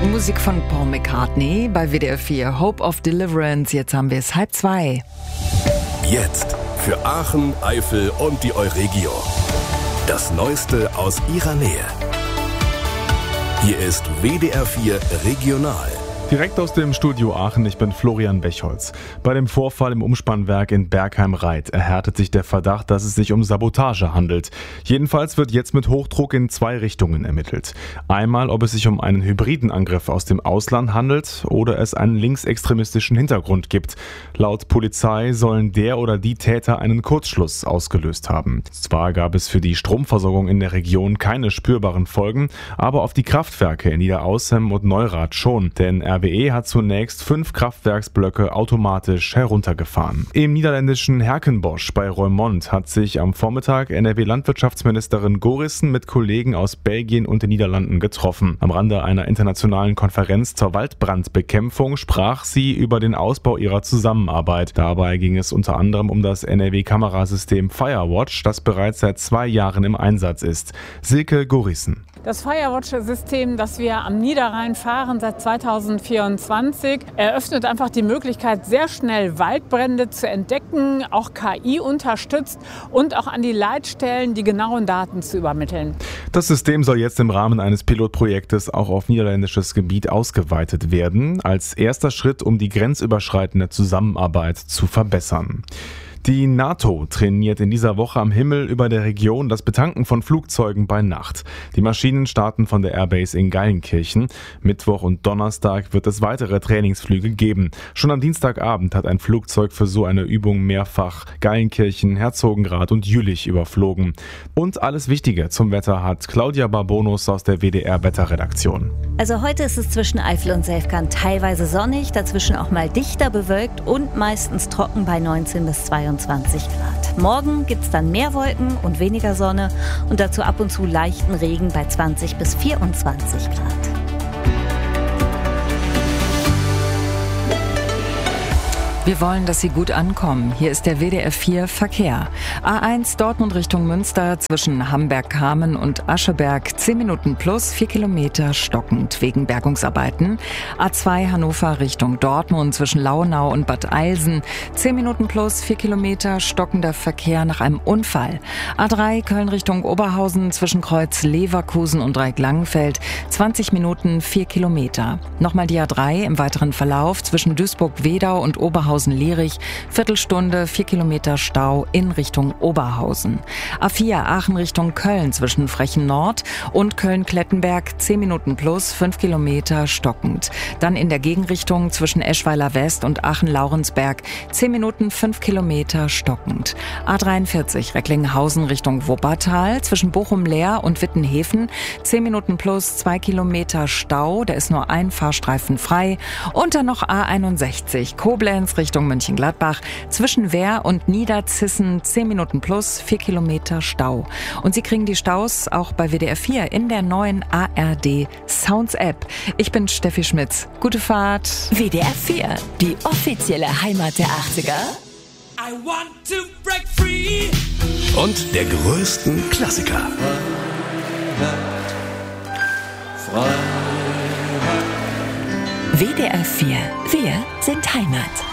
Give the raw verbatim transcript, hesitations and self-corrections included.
Musik von Paul McCartney bei W D R vier, Hope of Deliverance. Jetzt haben wir es halb zwei. Jetzt für Aachen, Eifel und die Euregio. Das Neueste aus ihrer Nähe. Hier ist W D R vier Regional. Direkt aus dem Studio Aachen, ich bin Florian Bechholz. Bei dem Vorfall im Umspannwerk in Bergheim-Reit erhärtet sich der Verdacht, dass es sich um Sabotage handelt. Jedenfalls wird jetzt mit Hochdruck in zwei Richtungen ermittelt. Einmal, ob es sich um einen hybriden Angriff aus dem Ausland handelt oder es einen linksextremistischen Hintergrund gibt. Laut Polizei sollen der oder die Täter einen Kurzschluss ausgelöst haben. Zwar gab es für die Stromversorgung in der Region keine spürbaren Folgen, aber auf die Kraftwerke in Niederaußem und Neurath schon, denn R W E hat zunächst fünf Kraftwerksblöcke automatisch heruntergefahren. Im niederländischen Herkenbosch bei Roermond hat sich am Vormittag N R W-Landwirtschaftsministerin Gorissen mit Kollegen aus Belgien und den Niederlanden getroffen. Am Rande einer internationalen Konferenz zur Waldbrandbekämpfung sprach sie über den Ausbau ihrer Zusammenarbeit. Dabei ging es unter anderem um das N R W-Kamerasystem Firewatch, das bereits seit zwei Jahren im Einsatz ist. Silke Gorissen. Das Firewatch-System, das wir am Niederrhein fahren seit zweitausendvierundzwanzig, eröffnet einfach die Möglichkeit, sehr schnell Waldbrände zu entdecken, auch K I unterstützt und auch an die Leitstellen die genauen Daten zu übermitteln. Das System soll jetzt im Rahmen eines Pilotprojektes auch auf niederländisches Gebiet ausgeweitet werden, als erster Schritt, um die grenzüberschreitende Zusammenarbeit zu verbessern. Die NATO trainiert in dieser Woche am Himmel über der Region das Betanken von Flugzeugen bei Nacht. Die Maschinen starten von der Airbase in Geilenkirchen. Mittwoch und Donnerstag wird es weitere Trainingsflüge geben. Schon am Dienstagabend hat ein Flugzeug für so eine Übung mehrfach Geilenkirchen, Herzogenrath und Jülich überflogen. Und alles Wichtige zum Wetter hat Claudia Barbonus aus der W D R-Wetterredaktion. Also heute ist es zwischen Eifel und Selfkant teilweise sonnig, dazwischen auch mal dichter bewölkt und meistens trocken bei neunzehn bis zweiundzwanzig Grad. Morgen gibt es dann mehr Wolken und weniger Sonne und dazu ab und zu leichten Regen bei zwanzig bis vierundzwanzig Grad. Wir wollen, dass Sie gut ankommen. Hier ist der W D R vier Verkehr. A eins Dortmund Richtung Münster zwischen Hamberg-Kamen und Ascheberg zehn Minuten plus, vier Kilometer stockend wegen Bergungsarbeiten. A zwei Hannover Richtung Dortmund zwischen Launau und Bad Eilsen zehn Minuten plus, vier Kilometer stockender Verkehr nach einem Unfall. A drei Köln Richtung Oberhausen zwischen Kreuz Leverkusen und Dreieck-Langenfeld zwanzig Minuten, vier Kilometer. Nochmal die A drei im weiteren Verlauf zwischen Duisburg-Wedau und Oberhausen Lierich, Viertelstunde, vier Kilometer Stau in Richtung Oberhausen. A vier Aachen Richtung Köln zwischen Frechen Nord und Köln-Klettenberg zehn Minuten plus, fünf Kilometer stockend. Dann in der Gegenrichtung zwischen Eschweiler West und Aachen-Laurensberg zehn Minuten, fünf Kilometer stockend. A dreiundvierzig Recklinghausen Richtung Wuppertal zwischen Bochum-Leer und Wittenhäfen zehn Minuten plus, zwei Kilometer Stau, da ist nur ein Fahrstreifen frei. Und dann noch A einundsechzig Koblenz Richtung Mönchengladbach zwischen Wehr und Niederzissen zehn Minuten plus, vier Kilometer Stau. Und Sie kriegen die Staus auch bei W D R vier in der neuen A R D Sounds App. Ich bin Steffi Schmitz. Gute Fahrt. W D R vier, die offizielle Heimat der achtziger. I want to break free. Und der größten Klassiker. W D R vier, wir sind Heimat.